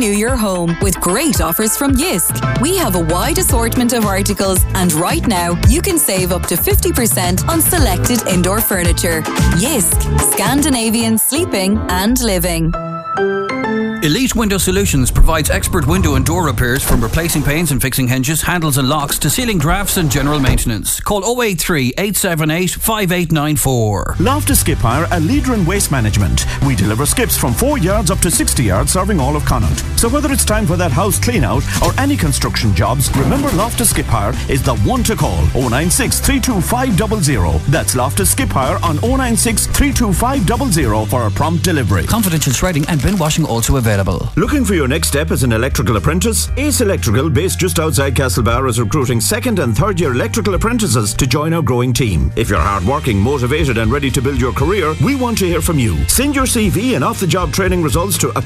renew your home with great offers from Jysk. We have a wide assortment of articles, and right now you can save up to 50% on selected indoor furniture. Jysk, Scandinavian sleeping and living. Elite Window Solutions provides expert window and door repairs, from replacing panes and fixing hinges, handles and locks to ceiling drafts and general maintenance. Call 083 878 5894. Loftus Skip Hire, a leader in waste management. We deliver skips from 4 yards up to 60 yards, serving all of Connaught. So whether it's time for that house clean out or any construction jobs, remember Loftus Skip Hire is the one to call. 096 325 00. That's Loftus Skip Hire on 096 325 00 for a prompt delivery. Confidential shredding and bin washing also available. Looking for your next step as an electrical apprentice? Ace Electrical, based just outside Castlebar, is recruiting second and third year electrical apprentices to join our growing team. If you're hardworking, motivated and ready to build your career, we want to hear from you. Send your CV and off-the-job training results to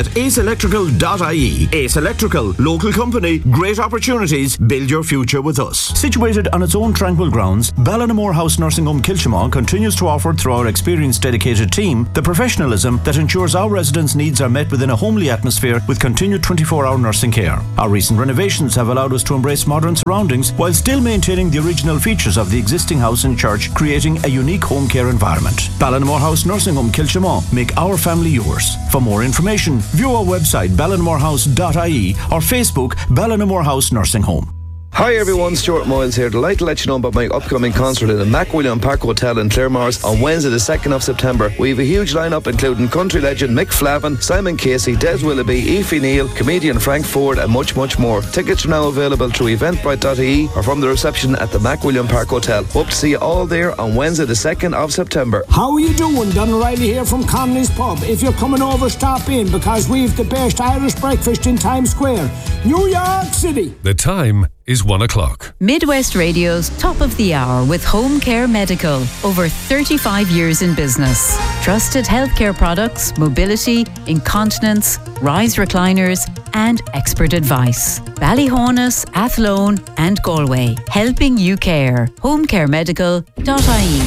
accounts@aceelectrical.ie. Ace Electrical, local company, great opportunities, build your future with us. Situated on its own tranquil grounds, Ballinamore House Nursing Home Kilchimau continues to offer, through our experienced dedicated team, the professionalism that ensures our residents' needs are met within a homely atmosphere with continued 24-hour nursing care. Our recent renovations have allowed us to embrace modern surroundings while still maintaining the original features of the existing house and church, creating a unique home care environment. Ballinamore House Nursing Home Kilchimau. Make our family yours. For more information, view our website ballinamorehouse.ie or Facebook Ballinamore House Nursing Home. Hi everyone, Stuart Moyles here. Delighted to let you know about my upcoming concert in the MacWilliam Park Hotel in Claremorris on Wednesday the 2nd of September. We have a huge lineup including country legend Mick Flavin, Simon Casey, Des Willoughby, Aoife Neal, comedian Frank Ford and much more. Tickets are now available through eventbrite.ie or from the reception at the MacWilliam Park Hotel. Hope to see you all there on Wednesday the 2nd of September. How are you doing? Don O'Reilly here from Connolly's Pub. If you're coming over, stop in because we've the best Irish breakfast in Times Square, New York City. The time is 1 o'clock. Midwest Radio's Top of the Hour with Home Care Medical. Over 35 years in business. Trusted healthcare products, mobility, incontinence, rise recliners and expert advice. Ballyhonus, Athlone and Galway. Helping you care. homecaremedical.ie.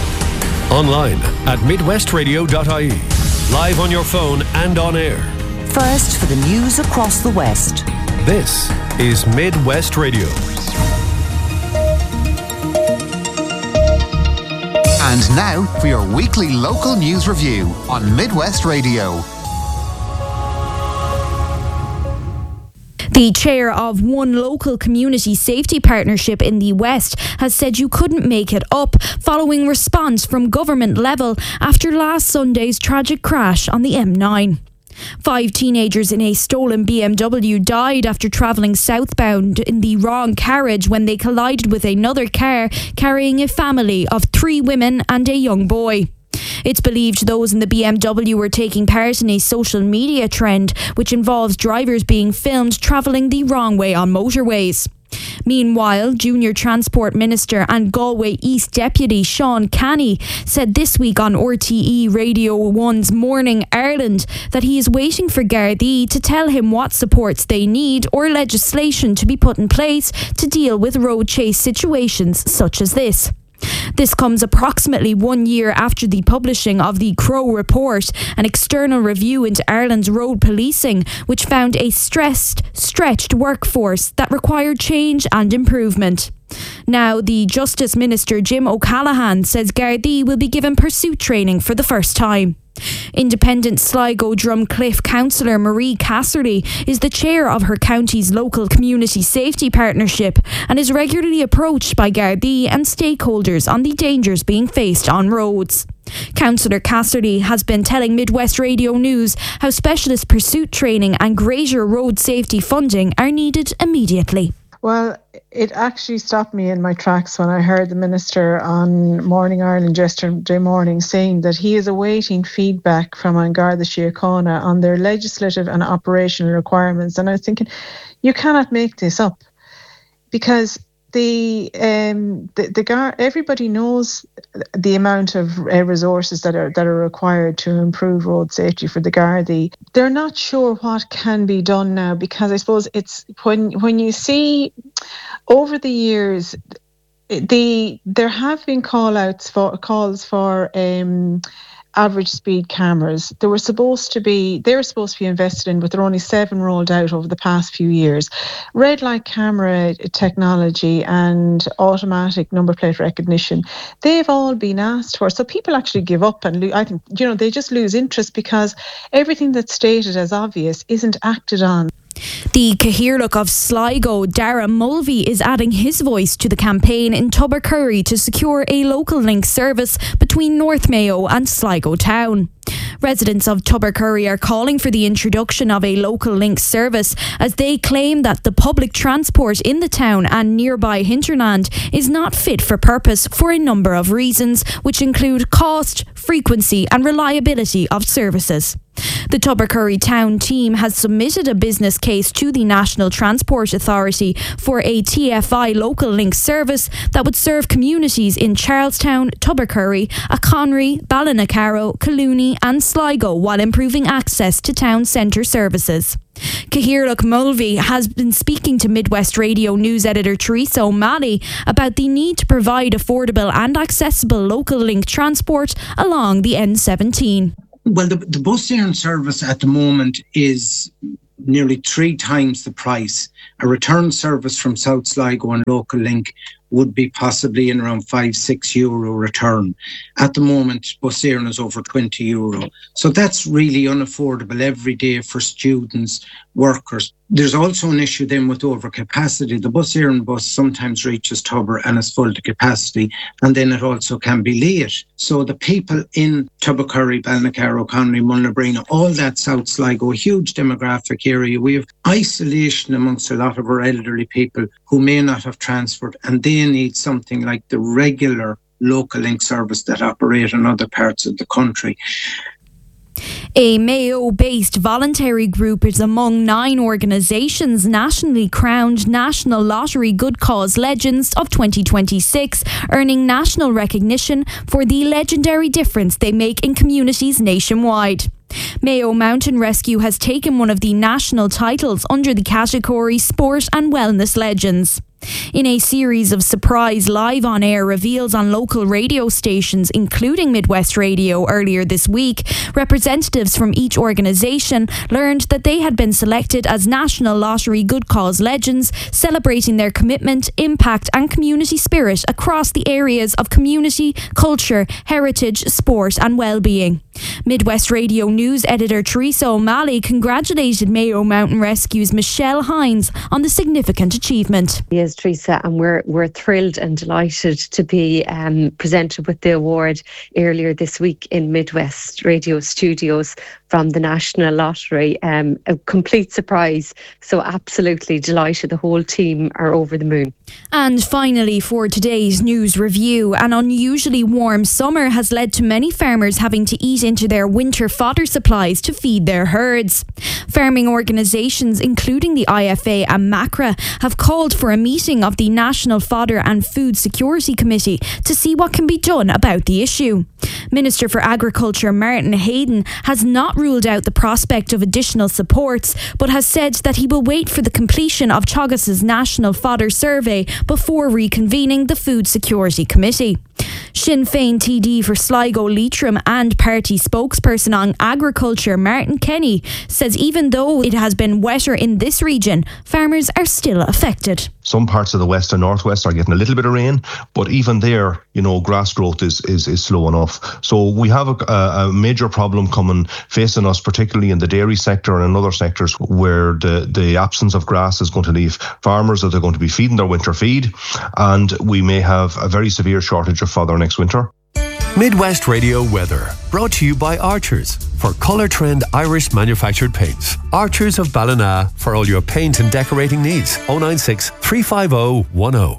Online at midwestradio.ie. Live on your phone and on air. First for the news across the West. This is Midwest Radio. And now for your weekly local news review on Midwest Radio. The chair of one local community safety partnership in the West has said you couldn't make it up following response from government level after last Sunday's tragic crash on the M9. 5 teenagers in a stolen BMW died after travelling southbound in the wrong carriage when they collided with another car carrying a family of 3 women and a young boy. It's believed those in the BMW were taking part in a social media trend which involves drivers being filmed travelling the wrong way on motorways. Meanwhile, Junior Transport Minister and Galway East Deputy Sean Canny said this week on RTE Radio 1's Morning Ireland that he is waiting for Gardaí to tell him what supports they need or legislation to be put in place to deal with road chase situations such as this. This comes approximately 1 year after the publishing of the Crow Report, an external review into Ireland's road policing, which found a stretched workforce that required change and improvement. Now, the Justice Minister Jim O'Callaghan says Gardaí will be given pursuit training for the first time. Independent Sligo Drumcliff councillor Marie Cassidy is the chair of her county's local community safety partnership and is regularly approached by Gardaí and stakeholders on the dangers being faced on roads. Councillor Cassidy has been telling Midwest Radio News how specialist pursuit training and greater road safety funding are needed immediately. Well, it actually stopped me in my tracks when I heard the Minister on Morning Ireland yesterday morning saying that he is awaiting feedback from An Garda Síochána on their legislative and operational requirements. And I was thinking, you cannot make this up because everybody knows the amount of resources that are required to improve road safety for the Gardaí. They're not sure what can be done now because I suppose it's when you see over the years there have been calls for average speed cameras. They're supposed to be invested in, but there are only 7 rolled out over the past few years. Red light camera technology and automatic number plate recognition, they've all been asked for. So people actually give up, and I think, they just lose interest because everything that's stated as obvious isn't acted on. The Cathaoirleach of Sligo, Dara Mulvey, is adding his voice to the campaign in Tubbercurry to secure a local link service between North Mayo and Sligo town. Residents of Tubbercurry are calling for the introduction of a local link service as they claim that the public transport in the town and nearby hinterland is not fit for purpose for a number of reasons, which include cost, frequency and reliability of services. The Tubbercurry town team has submitted a business case to the National Transport Authority for a TFI local link service that would serve communities in Charlestown, Tubbercurry, Aconry, Ballinacaro, Collooney and Sligo while improving access to town centre services. Cathaoirleach Mulvey has been speaking to Midwest Radio News editor Teresa O'Malley about the need to provide affordable and accessible local link transport along the N17. Well, the bus Éireann service at the moment is nearly 3 times the price. A return service from South Sligo and Local Link would be possibly in around €5-6 return. At the moment, bus Éireann is over €20. So that's really unaffordable every day for students, workers. There's also an issue then with overcapacity. The bus Éireann bus sometimes reaches Tubber and is full to capacity, and then it also can be late. So the people in Tubbercurry, Ballinacaro, Conry, Mullabrina, all that South Sligo, a huge demographic area. We have isolation amongst a lot of our elderly people who may not have transport, and they need something like the regular local link service that operate in other parts of the country. A Mayo-based voluntary group is among 9 organisations nationally crowned National Lottery Good Cause Legends of 2026, earning national recognition for the legendary difference they make in communities nationwide. Mayo Mountain Rescue has taken one of the national titles under the category Sport and Wellness Legends. In a series of surprise live on-air reveals on local radio stations, including Midwest Radio earlier this week, representatives from each organisation learned that they had been selected as National Lottery Good Cause Legends, celebrating their commitment, impact and community spirit across the areas of community, culture, heritage, sport and well-being. Midwest Radio News editor Teresa O'Malley congratulated Mayo Mountain Rescue's Michelle Hines on the significant achievement. Yes, Teresa, and we're thrilled and delighted to be presented with the award earlier this week in Midwest Radio Studios from the National Lottery. A complete surprise, so absolutely delighted. The whole team are over the moon. And finally, for today's news review, an unusually warm summer has led to many farmers having to eat into their winter fodder supplies to feed their herds. Farming organisations, including the IFA and MACRA, have called for a meeting of the National Fodder and Food Security Committee to see what can be done about the issue. Minister for Agriculture Martin Hayden has not ruled out the prospect of additional supports, but has said that he will wait for the completion of Teagasc's National Fodder Survey before reconvening the Food Security Committee. Sinn Féin TD for Sligo Leitrim and party spokesperson on agriculture Martin Kenny says even though it has been wetter in this region, farmers are still affected. Some parts of the west and northwest are getting a little bit of rain, but even there, grass growth is slow enough. So we have a major problem facing us, particularly in the dairy sector and in other sectors where the absence of grass is going to leave farmers that they're going to be feeding their winter feed, and we may have a very severe shortage of fodder next winter. Midwest Radio Weather, brought to you by Archers for Colour Trend Irish manufactured paints. Archers of Ballina for all your paint and decorating needs. 096 350 10.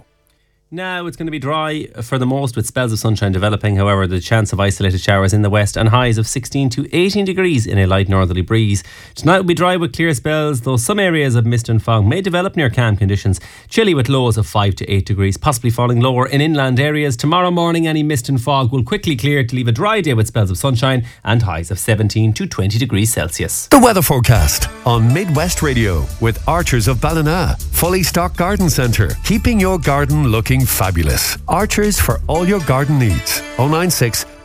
Now it's going to be dry for the most with spells of sunshine developing. However, the chance of isolated showers in the west and highs of 16 to 18 degrees in a light northerly breeze. Tonight will be dry with clear spells, though some areas of mist and fog may develop near calm conditions. Chilly with lows of 5 to 8 degrees, possibly falling lower in inland areas. Tomorrow morning, any mist and fog will quickly clear to leave a dry day with spells of sunshine and highs of 17 to 20 degrees Celsius. The weather forecast on Midwest Radio with Archers of Ballina. Fully stocked garden centre, keeping your garden looking fabulous. Archers for all your garden needs. 096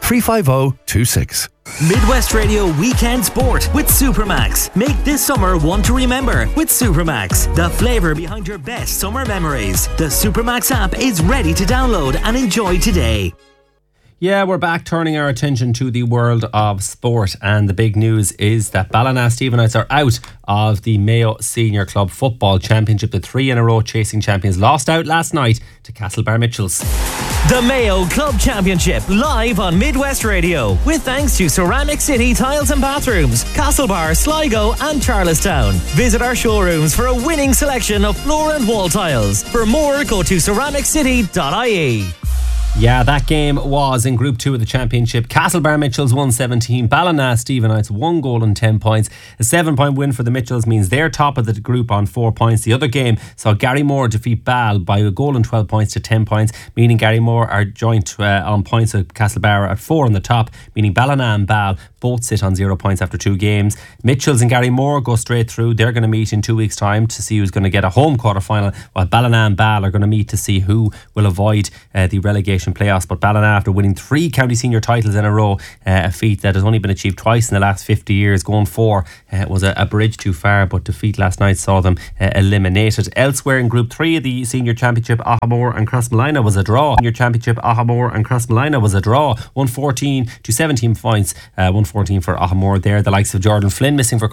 35026. Midwest Radio Weekend Sport with Supermax. Make this summer one to remember with Supermax, the flavour behind your best summer memories. The Supermax app is ready to download and enjoy today. Yeah, we're back turning our attention to the world of sport, and the big news is that Ballina Stephenites are out of the Mayo Senior Club Football Championship. The 3 in a row chasing champions lost out last night to Castlebar Mitchells. The Mayo Club Championship live on Midwest Radio with thanks to Ceramic City Tiles and Bathrooms, Castlebar, Sligo and Charlestown. Visit our showrooms for a winning selection of floor and wall tiles. For more, go to ceramiccity.ie. Yeah, that game was in Group 2 of the Championship. Castlebar Mitchells won 17. Ballina Stephenites 1 goal and 10 points. A 7-point win for the Mitchells means they're top of the group on 4 points. The other game saw Garrymore defeat Ball by a goal and 12 points to 10 points, meaning Garrymore are joint on points with Castlebar at 4 on the top, meaning Ballina and Ball both sit on 0 points after 2 games. Mitchells and Garrymore go straight through. They're going to meet in 2 weeks' time to see who's going to get a home quarter final, while Ballina and Ball are going to meet to see who will avoid the relegation playoffs. But Ballina, after winning 3 county senior titles in a row, a feat that has only been achieved twice in the last 50 years, going 4 was a bridge too far, but defeat last night saw them eliminated. Elsewhere in Group 3 of the Senior Championship, Ahamore and Crossmolina was a draw. Senior Championship, Ahamore and Crossmolina was a draw. 114 to 17 points. 114 for Ahamore there. The likes of Jordan Flynn missing for